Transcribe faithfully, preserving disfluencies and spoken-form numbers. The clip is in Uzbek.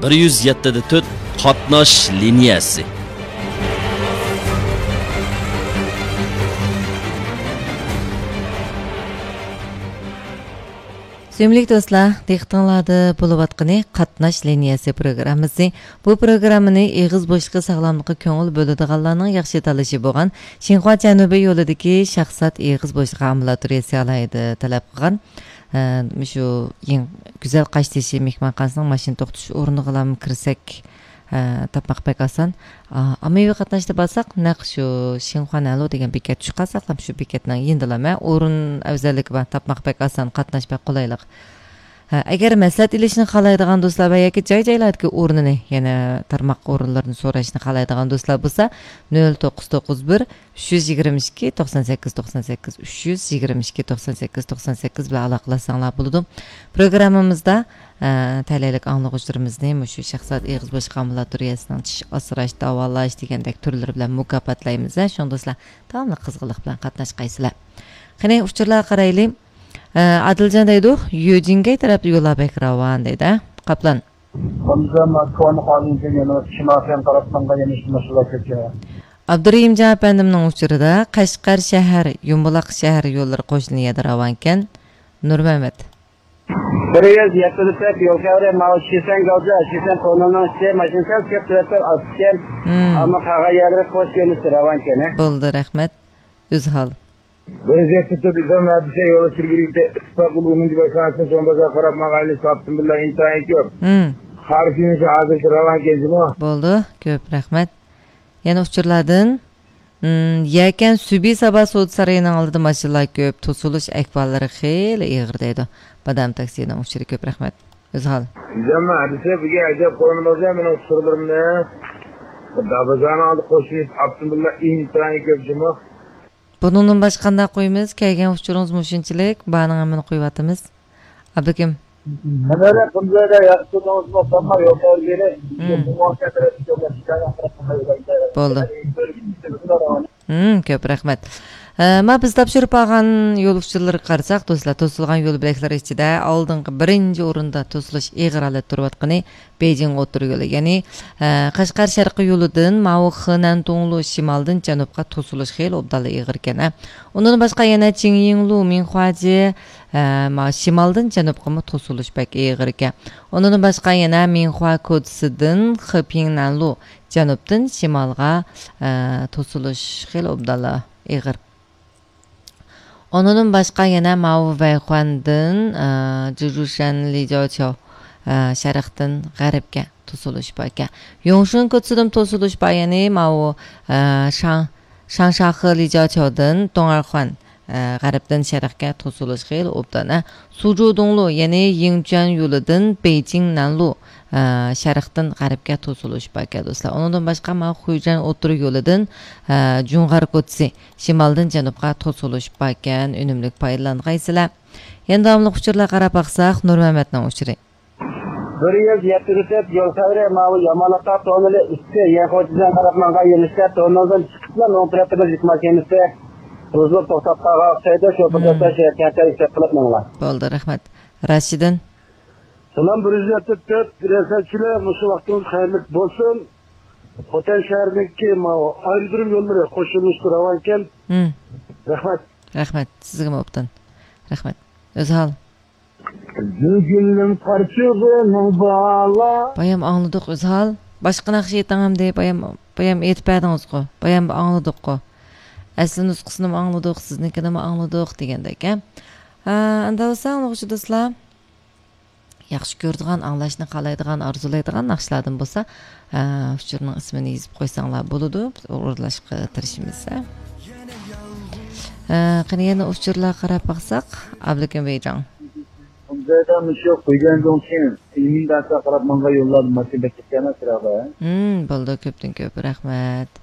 bir yuz yetti to'rt qatnash liniyasi. Sevimli dostlar, diqqətinizdə bulub-atqını qatnaş liniyası proqramımızı. Bu proqramını eğiz boşluğu sağlamlığı köngül bölüdüğanlarının yaxşı tanışı bolğan Şinhua Janubi yolidagi şahsat eğiz boşluğu ambulatoriyasi alaydı talab qilgan. Şu eng güzel qaşteşi mehmonxonasining mashina to'xtash o'rniga ham kirsak tapmaq bek oson. Ammaviy qatnashda bo'lsak, naq shu Xinhuanalo degan bekat chiqasak ham shu bekatning yendilama o'rin afzalligi bilan tapmaq bek oson, qatnash bek qulaylik. Agar maslahat ilishni xohlaydigan do'stlar va yoki joy-joylardagi o'rnini, yana tarmoq o'rinlarini so'rashni xohlaydigan do'stlar bo'lsa, nol to'qqiz to'qqiz bir uch yuz yigirma ikki to'qson sakkiz to'qson sakkiz uch yuz yigirma ikki to'qson sakkiz to'qson sakkiz bilan aloqalasanglar bo'ladi. Programmamizda taleylik anlıqçılarımızı şu şahsat eğiz boşluğu ambulatoriyasining tish asrash, davolash degandek turlari bilan mukofotlaymiz. Shundoslar davomli qizg'inlik bilan qatnashqaysizlar. Qani uchurlar qaraylik. Adiljon deydi, Yojingay taraf yo'llar bek ravon deydi. Qaplan. Abdurahimjon apandimning uchurida Qashqar shahar, Yumbuloq shahar yo'llari qo'shilgan ravon ekan. Nurmamat. bir yuz yetti to'rt yo'l qavri mavshisan gavja shisan tonunun işte maşinsal kep tretler asken ama qağa yerlik qo'sh kelishdi ravon ekan. Bo'ldi, rahmat. O'z hol. bir yuz yetti to'rt bizdan hadise yo'l sirgirikte istakul umunji başkanısın sonbaza qarab mağayli saptım billah intayin köp. Harfini şu azir ravon kezimi. Bo'ldi, köp rahmat. Yana uchurlardan yakan Subi sabah sud sarayining oldida mashinalar ko'p, to'silish ahvollari xeyli ig'ir deydi. Badam taksidan uchiri ko'p rahmat. O'z hol. Jamma hadise biga ajab qo'yilmoqda meni uchurlarimni. Dabazani oldi qo'shib Abdullah intayin ko'p jimo. Bundan boshqa qanday qo'yamiz? Kelgan uchuringiz mushinchilik, baning hamini qo'yapmiz. Abdukim. Mana bunday yaxshi do'stlar hamma yo'qolgani bu vaqtda bo'ldi. Hmm, ko'p rahmat. Ma biz topshirib olgan yo'lovchilarga qarasak, do'stlar, to'silgan yo'l belaklari ichida oldingi birinchi o'rinda to'silish ig'ir holat turayotgani Beijing o'tir yo'li, ya'ni Qashqar sharqiy yo'lidan Mauxinan Tonglu shimoldan janubga to'silish xeyli obdali ig'ir ekan. Undan boshqa yana Qingyinglu, Minhuaji shimoldan janubga to'silish bak ig'ir ekan. Undan boshqa yana Minhua Kodsidan Xipingnanlu janubdan shimolga to'silish xeyli obdali ig'ir. Onunun başqa yana Mao Vayxuandan Jujushan Lijocho sharqdan g'arbga to'silish baka. Yongshin ko'tsidan to'silish bayani Mao Shang Shangshahi Lijochodan Dongarxuan g'arbdan sharqga to'silish xeyli obdana. Suzhudonglu ya'ni Yingchuan yo'lidan Beijing Nanlu sharqdan g'arbga to'silish baka do'stlar. Undan boshqa ma Xuyjan o'tir yo'lidan Jungar Kotsi shimoldan janubga to'silish bakan unumlik foydalangaysizlar. Endi davomli uchurlar qarab baqsaq Nurmamatning uchuri. bir yuz yetti to'rt yo'l qavri mavi Yamalaqa tonili isti Yaxochidan tarafmanga yelishda tonildan chiqiblar non tarafida yetmakenisi Ruzlab to'xtab qolgan o'xshaydi, shu paytda shirkatga ishlab qilibmanlar. Bo'ldi, rahmat. Rashidin. Salam bir yuz yetti to'rt riyosetçiler, musu vaqtingiz xayrli bo'lsin. Xotan shahriniki ayrım yo'llari qo'shilishdi ravon ekan. Rahmat. Rahmat. Sizga o'pdan. Rahmat. O'z hol. Gülüm qarchig'ini bala. Bayam angladik o'z hol. Boshqa naqsh aytangam deb bayam bayam aytmadingiz-ku. Bayam angladik-ku. Asli nusxasini angladik, siznikini angladik degandek, ha. Anda bo'lsa, o'xshi do'stlar. Yaxshi ko'radigan, anglashni xohlaydigan, orzulaydigan naqshlardan bo'lsa, uchurning ismini yozib qo'ysanglar bo'ladi. O'rlashga tirishimiz. Qani yana uchurlar qarab baqsaq, Abdukim Beyjon. Bundan shu qo'ygandan keyin ilmiy darsa qarab menga yo'lladi, mas'uliyat ketgan sirag'a. Hmm, bo'ldi, ko'pdan ko'p rahmat.